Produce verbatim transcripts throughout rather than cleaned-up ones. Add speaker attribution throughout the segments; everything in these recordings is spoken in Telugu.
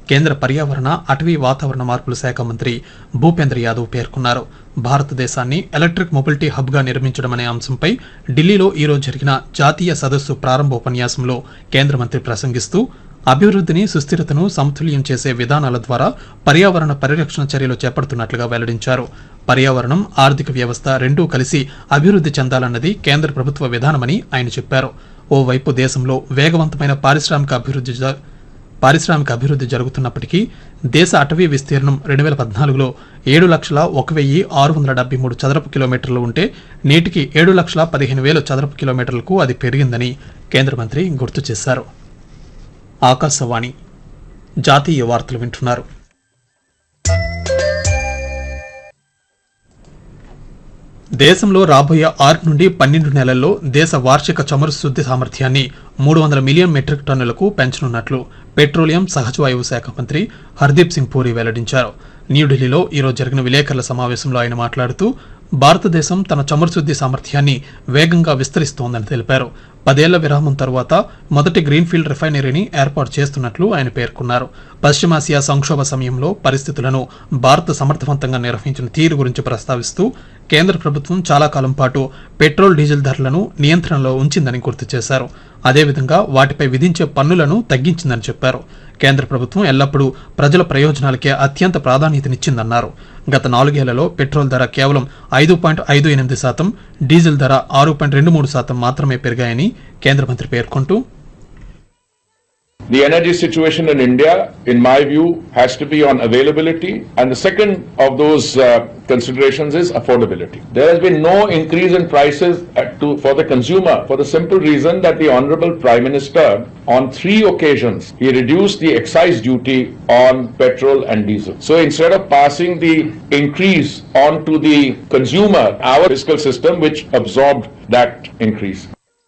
Speaker 1: కేంద్ర పర్యావరణ అటవీ వాతావరణ మార్పుల శాఖ మంత్రి భూపేంద్ర యాదవ్ పేర్కొన్నారు. భారతదేశాన్ని ఎలక్ట్రిక్ మొబిలిటీ హబ్గా నిర్మించడం అనే అంశంపై ఢిల్లీలో ఈరోజు జరిగిన జాతీయ సదస్సు ప్రారంభోపన్యాసంలో కేంద్ర మంత్రి ప్రసంగిస్తూ అభివృద్ధిని సుస్థిరతను సమతుల్యం చేసే విధానాల ద్వారా పర్యావరణ పరిరక్షణ చర్యలు చేపడుతున్నట్లుగా వెల్లడించారు. పర్యావరణం, ఆర్థిక వ్యవస్థ రెండూ కలిసి అభివృద్ధి చెందాలన్నది కేంద్ర ప్రభుత్వ విధానమని ఆయన చెప్పారు. ఓవైపు దేశంలో వేగవంతమైన పారిశ్రామిక అభివృద్ధి పారిశ్రామిక అభివృద్ధి జరుగుతున్నప్పటికీ దేశ అటవీ విస్తీర్ణం రెండు వేల పద్నాలుగులో ఏడు లక్షల ఒక వెయ్యి ఆరు వందల డెబ్బై మూడు చదరపు కిలోమీటర్లు ఉంటే నేటికి ఏడు లక్షల పదిహేను వేల చదరపు కిలోమీటర్లకు అది పెరిగిందని కేంద్ర మంత్రి గుర్తు చేశారు. ఆకాశవాణి జాతీయ వార్తలు వింటున్నారు. దేశంలో రాబోయే ఆరు నుండి పన్నెండు నెలల్లో దేశ వార్షిక చమురు శుద్ధి సామర్థ్యాన్ని మూడు వందల మిలియన్ మెట్రిక్ టన్నులకు పెంచనున్నట్లు పెట్రోలియం, సహజవాయువు శాఖ మంత్రి హర్దీప్ సింగ్ పూరి వెల్లడించారు. న్యూఢిల్లీలో ఈరోజు జరిగిన విలేకరుల సమావేశంలో ఆయన మాట్లాడుతూ భారతదేశం తన చమురు శుద్ధి సామర్థ్యాన్ని వేగంగా విస్తరిస్తోందని తెలిపారు. పదేళ్ల విరామం తరువాత మొదటి గ్రీన్ఫీల్డ్ రిఫైనరీని ఏర్పాటు చేస్తున్నట్లు ఆయన పేర్కొన్నారు. పశ్చిమాసియా సంక్షోభ సమయంలో పరిస్థితులను భారత్ సమర్థవంతంగా నిర్వహించిన తీరు గురించి ప్రస్తావిస్తూ కేంద్ర ప్రభుత్వం చాలా కాలం పాటు పెట్రోల్, డీజిల్ ధరలను నియంత్రణలో ఉంచిందని గుర్తు చేశారు. అదేవిధంగా వాటిపై విధించే పన్నులను తగ్గించిందని చెప్పారు. కేంద్ర ప్రభుత్వం ఎల్లప్పుడూ ప్రజల ప్రయోజనాలకే అత్యంత ప్రాధాన్యతనిచ్చిందన్నారు. గత నాలుగేళ్లలో పెట్రోల్ ధర కేవలం ఐదు పాయింట్ ఐదు ఎనిమిది శాతం, డీజిల్ ధర ఆరు పాయింట్ రెండు మూడు శాతం మాత్రమే పెరిగాయని కేంద్ర మంత్రి పేర్కొంటూ
Speaker 2: The energy situation in India, in my view, has to be on availability, and the second of those uh, considerations is affordability. There has been no increase in prices at to, for the consumer for the simple reason that the Honorable Prime Minister, on three occasions, he reduced the excise duty on petrol and diesel. So instead of passing the increase on to the consumer, our fiscal system which absorbed that increase.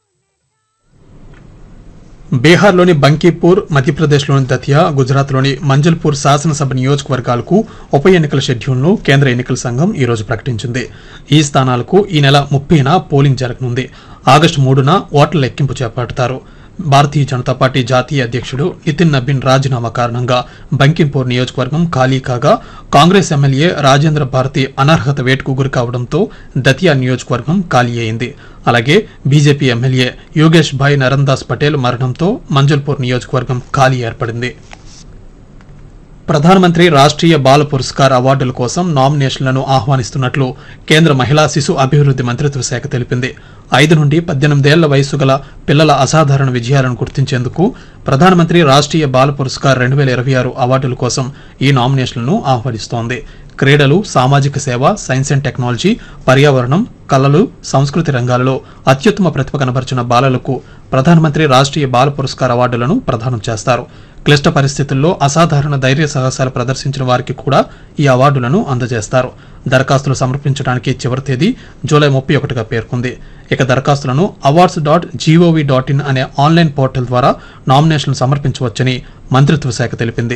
Speaker 1: బీహార్లోని బంకీపూర్, మధ్యప్రదేశ్లోని దతియా, గుజరాత్లోని మంజల్పూర్ శాసనసభ నియోజకవర్గాలకు ఉప ఎన్నికల షెడ్యూల్ను కేంద్ర ఎన్నికల సంఘం ఈరోజు ప్రకటించింది. ఈ స్థానాలకు ఈ నెల ముప్పైన పోలింగ్ జరగనుంది. ఆగస్టు మూడున ఓట్ల లెక్కింపు చేపడతారు. భారతీయ జనతా పార్టీ జాతీయ అధ్యక్షుడు నితిన్ నబీన్ రాజీనామా కారణంగా బంకింపూర్ నియోజకవర్గం ఖాళీ కాగా కాంగ్రెస్ ఎమ్మెల్యే రాజేంద్ర భారతి అనర్హత వేటుకు గురి కావడంతో దతియా నియోజకవర్గం ఖాళీ అయింది. అలాగే బీజేపీ ఎమ్మెల్యే యోగేష్ భాయ్ నరన్దాస్ పటేల్ మరణంతో మంజల్పూర్ నియోజకవర్గం ఖాళీ ఏర్పడింది. ప్రధానమంత్రి రాష్ట్రీయ బాల పురస్కార్ అవార్డుల కోసం నామినేషన్లను ఆహ్వానిస్తున్నట్లు కేంద్ర మహిళా శిశు అభివృద్ధి మంత్రిత్వ శాఖ తెలిపింది. ఐదు నుండి పద్దెనిమిదేళ్ల వయసు గల పిల్లల అసాధారణ విజయాలను గుర్తించేందుకు ప్రధానమంత్రి రాష్ట్రీయ బాల పురస్కార్ రెండు వేల ఇరవై ఆరు అవార్డుల కోసం ఈ నామినేషన్లను ఆహ్వానిస్తోంది. క్రీడలు, సామాజిక సేవ, సైన్స్ అండ్ టెక్నాలజీ, పర్యావరణం, కళలు, సంస్కృతి రంగాలలో అత్యుత్తమ ప్రతిభ కనబరిచిన బాలలకు ప్రధానమంత్రి రాష్ట్రీయ బాల పురస్కార్ అవార్డులను ప్రదానం చేస్తారు. క్లిష్ట పరిస్థితుల్లో అసాధారణ ధైర్య సాహసాలు ప్రదర్శించిన వారికి కూడా ఈ అవార్డులను అందజేస్తారు. దరఖాస్తులు సమర్పించడానికి చివరి తేదీ జూలై ముప్పై ఒకటిగా పేర్కొంది. ఇక దరఖాస్తులను awards dot GOV dot in అనే ఆన్లైన్ పోర్టల్ ద్వారా నామినేషన్లు సమర్పించవచ్చని మంత్రిత్వ శాఖ తెలిపింది.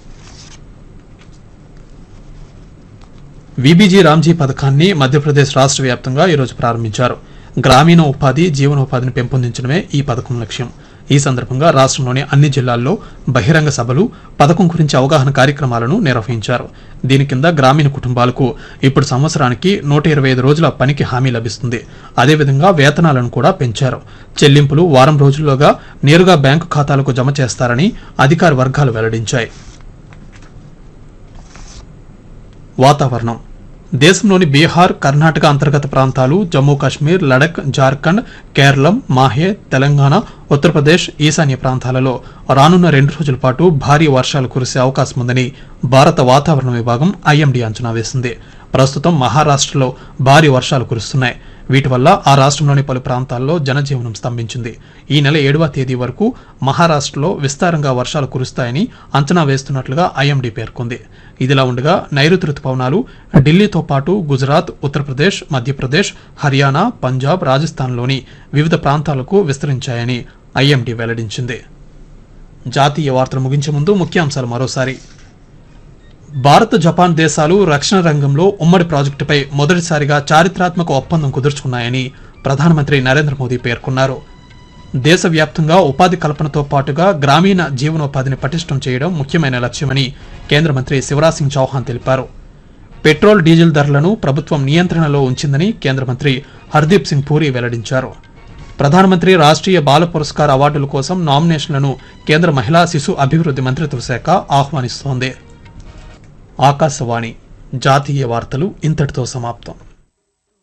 Speaker 1: వీబీజీ రామ్జీ పథకాన్ని మధ్యప్రదేశ్ రాష్ట్ర వ్యాప్తంగా ఈరోజు ప్రారంభించారు. గ్రామీణ ఉపాధి, జీవనోపాధిని పెంపొందించడమే ఈ పథకం లక్ష్యం. ఈ సందర్భంగా రాష్ట్రంలోని అన్ని జిల్లాల్లో బహిరంగ సభలు, పథకం గురించి అవగాహన కార్యక్రమాలను నిర్వహించారు. దీని కింద గ్రామీణ కుటుంబాలకు ఇప్పుడు సంవత్సరానికి నూట ఇరవై ఐదు రోజుల పనికి హామీ లభిస్తుంది. అదేవిధంగా వేతనాలను కూడా పెంచారు. చెల్లింపులు వారం రోజుల్లోగా నేరుగా బ్యాంకు ఖాతాలకు జమ చేస్తారని అధికార వర్గాలు వెల్లడించాయి. వాతావరణం. దేశంలోని బీహార్, కర్ణాటక అంతర్గత ప్రాంతాలు, జమ్మూ కాశ్మీర్, లడక్, జార్ఖండ్, కేరళం, మాహే, తెలంగాణ, ఉత్తరప్రదేశ్, ఈశాన్య ప్రాంతాలలో రానున్న రెండు రోజుల పాటు భారీ వర్షాలు కురిసే అవకాశం ఉందని భారత వాతావరణ విభాగం ఐఎండీ అంచనా వేసింది. ప్రస్తుతం మహారాష్ట్రలో భారీ వర్షాలు కురుస్తున్నాయి. వీటి వల్ల ఆ రాష్ట్రంలోని పలు ప్రాంతాల్లో జనజీవనం స్తంభించింది. ఈ నెల ఏడవ తేదీ వరకు మహారాష్ట్రలో విస్తారంగా వర్షాలు కురుస్తాయని అంచనా వేస్తున్నట్లుగా ఐఎండీ పేర్కొంది. ఇదిలా ఉండగా నైరుతి రుతుపవనాలు ఢిల్లీతో పాటు గుజరాత్, ఉత్తరప్రదేశ్, మధ్యప్రదేశ్, హర్యానా, పంజాబ్, రాజస్థాన్లోని వివిధ ప్రాంతాలకు విస్తరించాయని ఐఎండీ వెల్లడించింది. జాతీయ వార్తలు ముగించే ముందు ముఖ్యాంశాలు మరోసారి. భారత్, జపాన్ దేశాలు రక్షణ రంగంలో ఉమ్మడి ప్రాజెక్టుపై మొదటిసారిగా చారిత్రాత్మక ఒప్పందం కుదుర్చుకున్నాయని ప్రధానమంత్రి నరేంద్ర మోదీ పేర్కొన్నారు. దేశవ్యాప్తంగా ఉపాధి కల్పనతో పాటుగా గ్రామీణ జీవనోపాధిని పటిష్టం చేయడం ముఖ్యమైన లక్ష్యమని కేంద్ర మంత్రి శివరాజ్ సింగ్ చౌహాన్ తెలిపారు. పెట్రోల్ డీజిల్ ధరలను ప్రభుత్వం నియంత్రణలో ఉంచిందని కేంద్ర మంత్రి హర్దీప్ సింగ్ పూరి వెల్లడించారు. ప్రధానమంత్రి రాష్ట్రీయ బాల పురస్కార్ అవార్డుల కోసం నామినేషన్లను కేంద్ర మహిళా శిశు అభివృద్ధి మంత్రిత్వ శాఖ ఆహ్వానిస్తోంది. ఆకాశవాణి జాతీయ వార్తలు ఇంతటితో సమాప్తం.